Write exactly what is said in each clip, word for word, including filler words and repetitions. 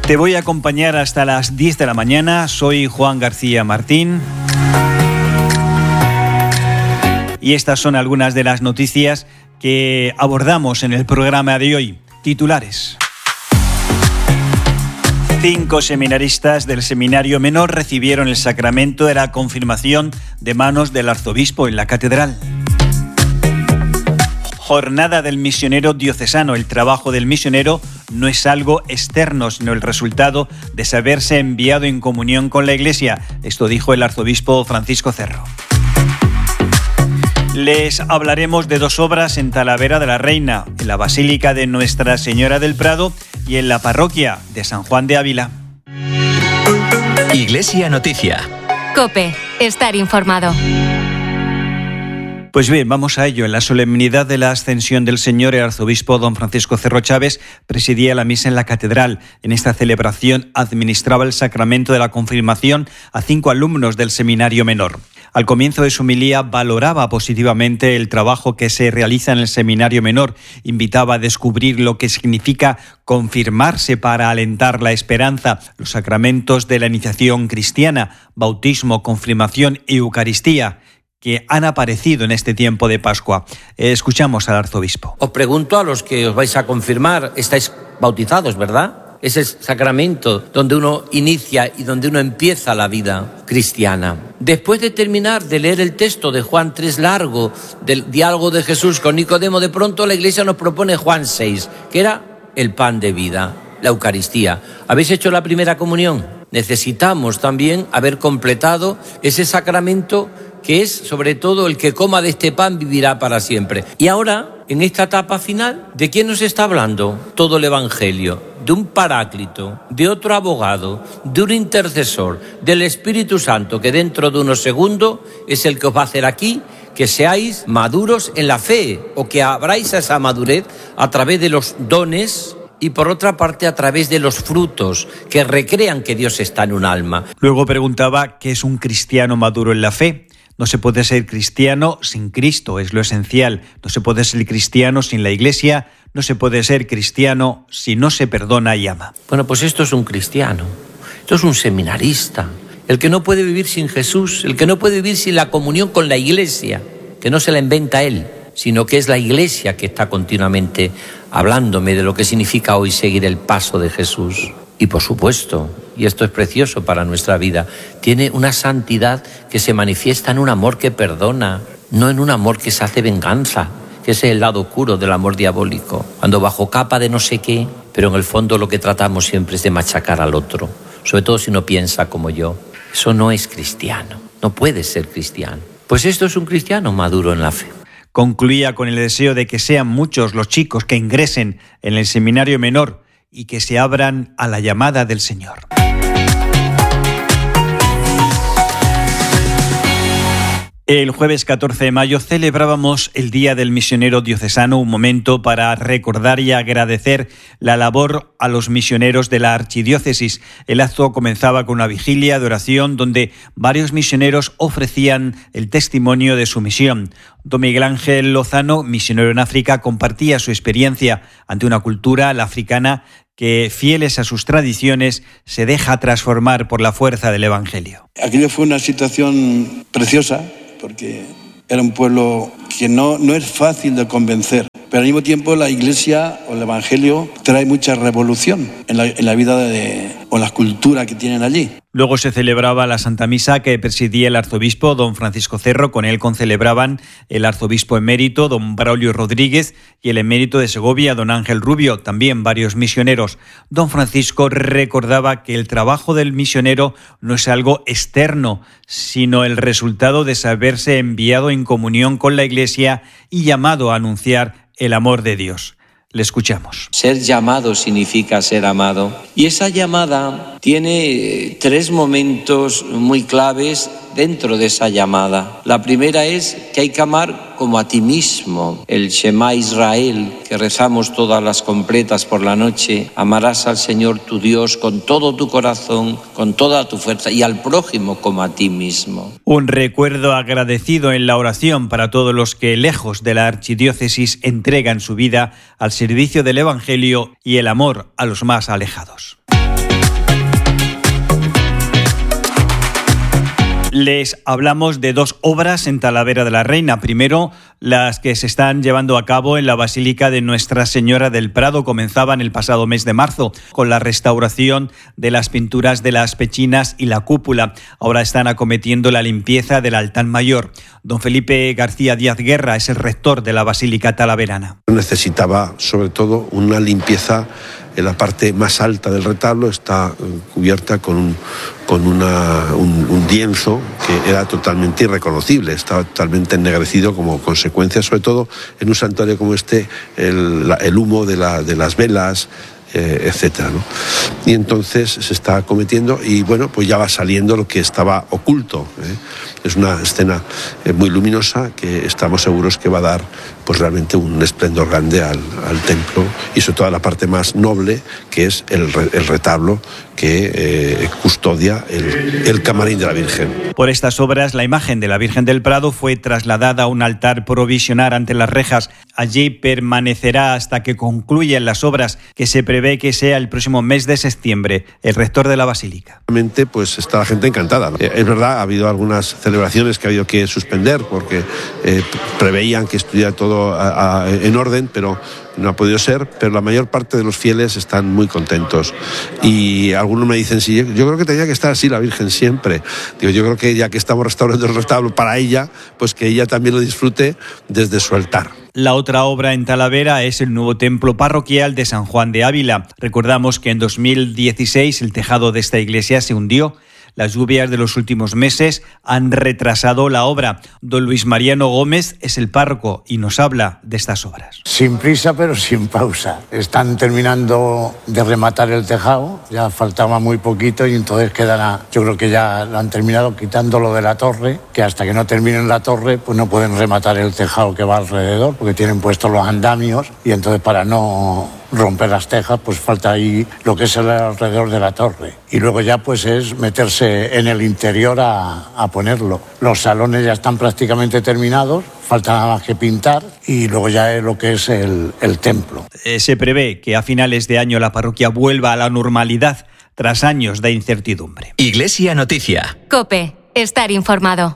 Te voy a acompañar hasta las diez de la mañana. Soy Juan García Martín. Y estas son algunas de las noticias que abordamos en el programa de hoy. Titulares. Cinco seminaristas del Seminario Menor recibieron el sacramento de la confirmación de manos del arzobispo en la catedral. Jornada del misionero diocesano. El trabajo del misionero no es algo externo, sino el resultado de saberse enviado en comunión con la Iglesia. Esto dijo el arzobispo Francisco Cerro. Les hablaremos de dos obras en Talavera de la Reina, en la Basílica de Nuestra Señora del Prado y en la parroquia de San Juan de Ávila. Iglesia Noticia. COPE. Estar informado. Pues bien, vamos a ello. En la solemnidad de la Ascensión del Señor, el arzobispo don Francisco Cerro Chávez presidía la misa en la catedral. En esta celebración administraba el sacramento de la confirmación a cinco alumnos del Seminario Menor. Al comienzo de su homilía valoraba positivamente el trabajo que se realiza en el Seminario Menor. Invitaba a descubrir lo que significa confirmarse para alentar la esperanza, los sacramentos de la iniciación cristiana, bautismo, confirmación y Eucaristía, que han aparecido en este tiempo de Pascua. Escuchamos al arzobispo. Os pregunto a los que os vais a confirmar, estáis bautizados, ¿verdad? Es el sacramento donde uno inicia y donde uno empieza la vida cristiana. Después de terminar de leer el texto de Juan tres largo, del diálogo de Jesús con Nicodemo, de pronto la Iglesia nos propone Juan seis, que era el pan de vida, la Eucaristía. ¿Habéis hecho la primera comunión? Necesitamos también haber completado ese sacramento que es sobre todo el que coma de este pan vivirá para siempre. Y ahora, en esta etapa final, ¿de quién nos está hablando todo el Evangelio? De un paráclito, de otro abogado, de un intercesor, del Espíritu Santo, que dentro de unos segundos es el que os va a hacer aquí que seáis maduros en la fe, o que abráis esa madurez a través de los dones y por otra parte a través de los frutos que recrean que Dios está en un alma. Luego preguntaba qué es un cristiano maduro en la fe. No se puede ser cristiano sin Cristo, es lo esencial. No se puede ser cristiano sin la Iglesia. No se puede ser cristiano si no se perdona y ama. Bueno, pues esto es un cristiano. Esto es un seminarista. El que no puede vivir sin Jesús, el que no puede vivir sin la comunión con la Iglesia, que no se la inventa él, sino que es la Iglesia que está continuamente hablándome de lo que significa hoy seguir el paso de Jesús. Y por supuesto, y esto es precioso para nuestra vida, tiene una santidad que se manifiesta en un amor que perdona, no en un amor que se hace venganza, que ese es el lado oscuro del amor diabólico. Cuando bajo capa de no sé qué, pero en el fondo lo que tratamos siempre es de machacar al otro, sobre todo si no piensa como yo. Eso no es cristiano, no puede ser cristiano. Pues esto es un cristiano maduro en la fe. Concluía con el deseo de que sean muchos los chicos que ingresen en el Seminario Menor y que se abran a la llamada del Señor. El jueves catorce de mayo celebrábamos el Día del Misionero Diocesano, un momento para recordar y agradecer la labor a los misioneros de la archidiócesis. El acto comenzaba con una vigilia de oración donde varios misioneros ofrecían el testimonio de su misión. Don Miguel Ángel Lozano, misionero en África, compartía su experiencia ante una cultura, la africana, que, fieles a sus tradiciones, se deja transformar por la fuerza del Evangelio. Aquello fue una situación preciosa, porque era un pueblo que no, no es fácil de convencer, pero al mismo tiempo la Iglesia o el Evangelio trae mucha revolución en la, en la vida de, o la cultura que tienen allí. Luego se celebraba la Santa Misa que presidía el arzobispo don Francisco Cerro. Con él concelebraban el arzobispo emérito don Braulio Rodríguez y el emérito de Segovia don Ángel Rubio, también varios misioneros. Don Francisco recordaba que el trabajo del misionero no es algo externo, sino el resultado de saberse enviado en comunión con la Iglesia y llamado a anunciar el amor de Dios. Le escuchamos. Ser llamado significa ser amado. Y esa llamada tiene tres momentos muy claves dentro de esa llamada. La primera es que hay que amar como a ti mismo. El Shema Israel, que rezamos todas las completas por la noche. Amarás al Señor tu Dios con todo tu corazón, con toda tu fuerza, y al prójimo como a ti mismo. Un recuerdo agradecido en la oración para todos los que, lejos de la archidiócesis, entregan su vida al servicio del Evangelio y el amor a los más alejados. Les hablamos de dos obras en Talavera de la Reina. Primero, las que se están llevando a cabo en la Basílica de Nuestra Señora del Prado. Comenzaban el pasado mes de marzo con la restauración de las pinturas de las pechinas y la cúpula. Ahora están acometiendo la limpieza del altar mayor. Don Felipe García Díaz Guerra es el rector de la Basílica talaverana. Necesitaba sobre todo una limpieza. En la parte más alta del retablo está cubierta con un, con una, un, un lienzo que era totalmente irreconocible, estaba totalmente ennegrecido como consecuencia, sobre todo en un santuario como este, el, el humo de, la, de las velas, eh, etcétera, ¿no? Y entonces se está acometiendo y bueno, pues ya va saliendo lo que estaba oculto, ¿eh? Es una escena eh, muy luminosa que estamos seguros que va a dar pues realmente un esplendor grande al, al templo y sobre todo a la parte más noble que es el, re, el retablo que eh, custodia el, el camarín de la Virgen. Por estas obras, la imagen de la Virgen del Prado fue trasladada a un altar provisional ante las rejas. Allí permanecerá hasta que concluyan las obras, que se prevé que sea el próximo mes de septiembre. El rector de la Basílica. Realmente pues está la gente encantada, ¿no? Es verdad, ha habido algunas celebraciones que ha habido que suspender porque eh, preveían que estuviera todo a, a, en orden, pero no ha podido ser, pero la mayor parte de los fieles están muy contentos y algunos me dicen, sí, yo creo que tenía que estar así la Virgen siempre. Digo, yo creo que ya que estamos restaurando el retablo para ella, pues que ella también lo disfrute desde su altar. La otra obra en Talavera es el nuevo templo parroquial de San Juan de Ávila. Recordamos que en dos mil dieciséis el tejado de esta iglesia se hundió. Las lluvias de los últimos meses han retrasado la obra. Don Luis Mariano Gómez es el párroco y nos habla de estas obras. Sin prisa, pero sin pausa. Están terminando de rematar el tejado, ya faltaba muy poquito y entonces quedará, yo creo que ya lo han terminado quitando lo de la torre, que hasta que no terminen la torre, pues no pueden rematar el tejado que va alrededor, porque tienen puestos los andamios y entonces para no romper las tejas, pues falta ahí lo que es el alrededor de la torre. Y luego ya pues es meterse en el interior a, a ponerlo. Los salones ya están prácticamente terminados, falta nada más que pintar y luego ya es lo que es el, el templo. Eh, se prevé que a finales de año la parroquia vuelva a la normalidad tras años de incertidumbre. Iglesia Noticia. COPE. Estar informado.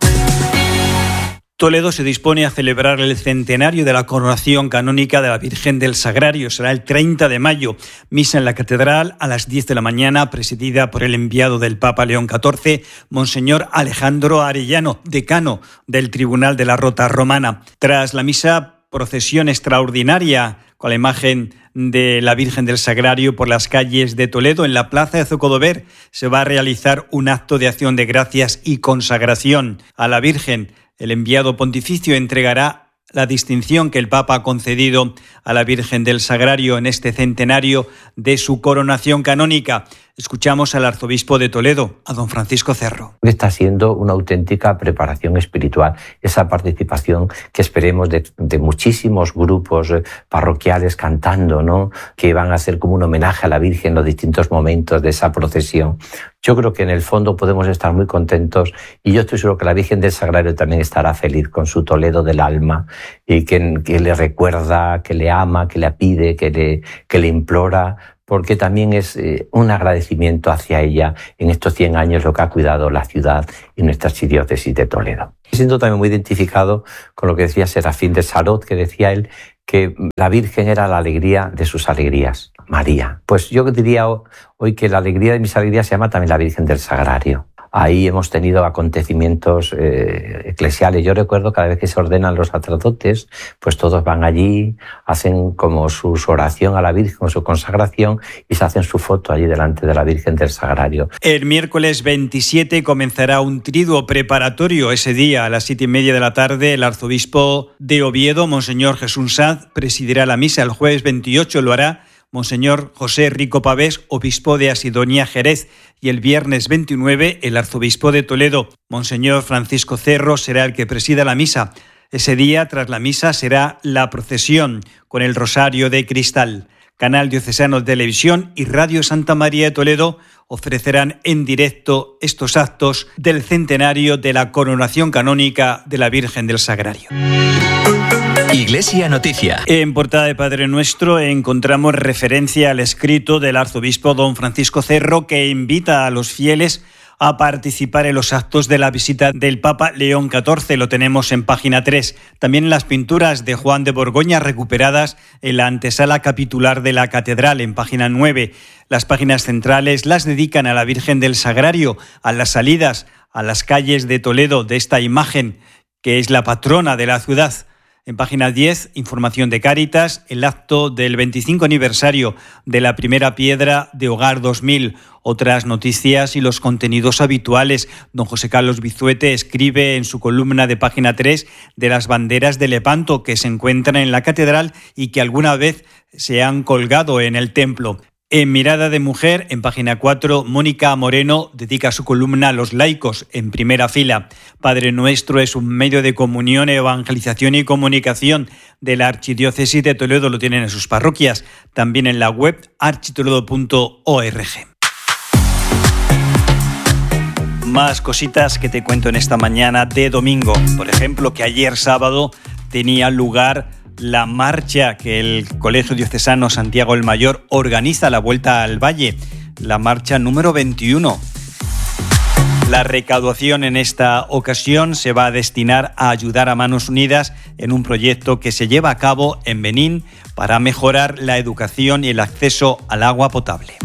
Toledo se dispone a celebrar el centenario de la coronación canónica de la Virgen del Sagrario. Será el treinta de mayo. Misa en la catedral a las diez de la mañana, presidida por el enviado del Papa León catorce, Monseñor Alejandro Arellano, decano del Tribunal de la Rota Romana. Tras la misa, procesión extraordinaria con la imagen de la Virgen del Sagrario por las calles de Toledo. En la plaza de Zocodover se va a realizar un acto de acción de gracias y consagración a la Virgen. El enviado pontificio entregará la distinción que el Papa ha concedido a la Virgen del Sagrario en este centenario de su coronación canónica. Escuchamos al arzobispo de Toledo, a don Francisco Cerro. Está siendo una auténtica preparación espiritual, esa participación que esperemos de, de muchísimos grupos parroquiales cantando, ¿no? Que van a ser como un homenaje a la Virgen en los distintos momentos de esa procesión. Yo creo que en el fondo podemos estar muy contentos y yo estoy seguro que la Virgen del Sagrario también estará feliz con su Toledo del alma y que, que le recuerda, que le ama, que le pide, que le, que le implora, porque también es eh, un agradecimiento hacia ella en estos cien años lo que ha cuidado la ciudad y nuestra archidiócesis de Toledo. Me siento también muy identificado con lo que decía Serafín de Sarot, que decía él que la Virgen era la alegría de sus alegrías, María. Pues yo diría hoy que la alegría de mis alegrías se llama también la Virgen del Sagrario. Ahí hemos tenido acontecimientos eh, eclesiales. Yo recuerdo cada vez que se ordenan los sacerdotes, pues todos van allí, hacen como su, su oración a la Virgen, su consagración y se hacen su foto allí delante de la Virgen del Sagrario. El miércoles veintisiete comenzará un triduo preparatorio. Ese día, a las siete y media de la tarde, el arzobispo de Oviedo, Monseñor Jesús Sanz, presidirá la misa. El jueves veintiocho lo hará Monseñor José Rico Pavés, obispo de Asidonia Jerez, y el viernes veintinueve el arzobispo de Toledo, Monseñor Francisco Cerro, será el que presida la misa. Ese día, tras la misa, será la procesión con el Rosario de Cristal. Canal Diocesano de Televisión y Radio Santa María de Toledo ofrecerán en directo estos actos del centenario de la coronación canónica de la Virgen del Sagrario. Iglesia Noticia. En portada de Padre Nuestro encontramos referencia al escrito del arzobispo don Francisco Cerro que invita a los fieles a participar en los actos de la visita del Papa León catorce. Lo tenemos en página tres. También las pinturas de Juan de Borgoña recuperadas en la antesala capitular de la catedral, en página nueve. Las páginas centrales las dedican a la Virgen del Sagrario, a las salidas a las calles de Toledo de esta imagen, que es la patrona de la ciudad. En página diez, información de Cáritas, el acto del veinticinco aniversario de la primera piedra de Hogar dos mil. Otras noticias y los contenidos habituales. Don José Carlos Bizuete escribe en su columna de página tres de las banderas de Lepanto que se encuentran en la catedral y que alguna vez se han colgado en el templo. En Mirada de Mujer, en página cuatro, Mónica Moreno dedica su columna a los laicos en primera fila. Padre Nuestro es un medio de comunión, evangelización y comunicación de la Archidiócesis de Toledo. Lo tienen en sus parroquias, también en la web architoledo punto org. Más cositas que te cuento en esta mañana de domingo. Por ejemplo, que ayer sábado tenía lugar la marcha que el Colegio Diocesano Santiago el Mayor organiza, la Vuelta al Valle, la marcha número veintiuno. La recaudación en esta ocasión se va a destinar a ayudar a Manos Unidas en un proyecto que se lleva a cabo en Benín para mejorar la educación y el acceso al agua potable.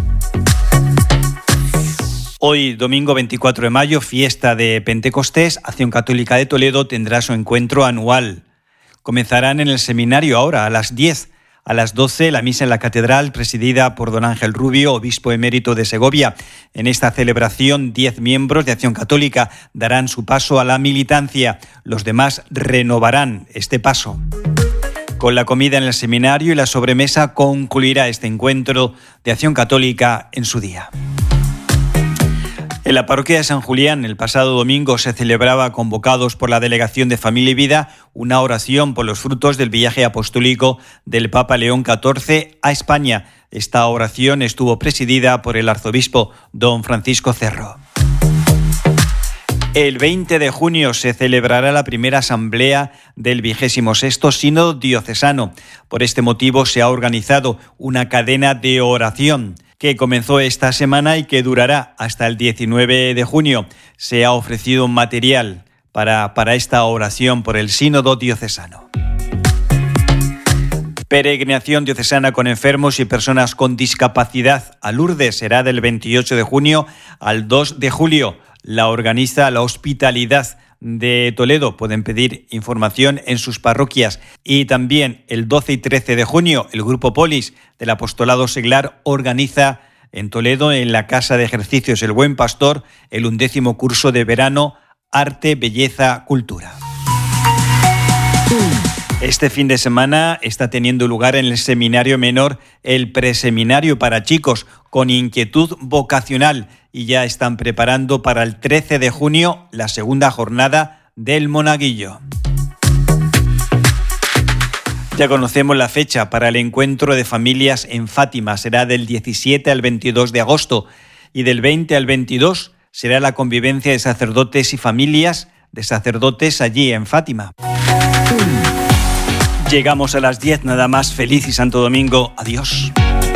Hoy, domingo veinticuatro de mayo, fiesta de Pentecostés, Acción Católica de Toledo tendrá su encuentro anual. Comenzarán en el seminario ahora a las diez. A las doce, la misa en la catedral, presidida por don Ángel Rubio, obispo emérito de Segovia. En esta celebración, diez miembros de Acción Católica darán su paso a la militancia. Los demás renovarán este paso. Con la comida en el seminario y la sobremesa concluirá este encuentro de Acción Católica en su día. En la parroquia de San Julián, el pasado domingo se celebraba, convocados por la Delegación de Familia y Vida, una oración por los frutos del viaje apostólico del Papa León catorce a España. Esta oración estuvo presidida por el arzobispo don Francisco Cerro. El veinte de junio se celebrará la primera asamblea del vigésimo sexto Sínodo Diocesano. Por este motivo se ha organizado una cadena de oración que comenzó esta semana y que durará hasta el diecinueve de junio. Se ha ofrecido material para, para esta oración por el Sínodo Diocesano. Peregrinación diocesana con enfermos y personas con discapacidad a Lourdes será del veintiocho de junio al dos de julio. La organiza la Hospitalidad de Toledo. Pueden pedir información en sus parroquias. Y también el doce y trece de junio, el Grupo Polis del Apostolado Seglar organiza en Toledo, en la Casa de Ejercicios El Buen Pastor, el undécimo curso de verano Arte, Belleza, Cultura. Este fin de semana está teniendo lugar en el Seminario Menor el preseminario para chicos con inquietud vocacional y ya están preparando para el trece de junio la segunda jornada del Monaguillo. Ya conocemos la fecha para el encuentro de familias en Fátima. Será del diecisiete al veintidós de agosto y del veinte al veintidós será la convivencia de sacerdotes y familias de sacerdotes allí en Fátima. Llegamos a las diez, nada más. Feliz y santo domingo. Adiós.